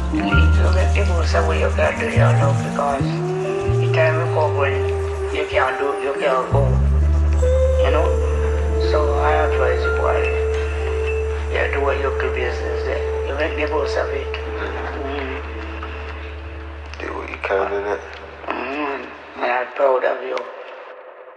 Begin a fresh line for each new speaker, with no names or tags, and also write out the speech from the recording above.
You make the most of what you can do your love because the time will come when you can't do, you can't go. You know? So I advise you, boy, you do what your business there. You make the most of it.
Do what you can in it.
I'm proud of you.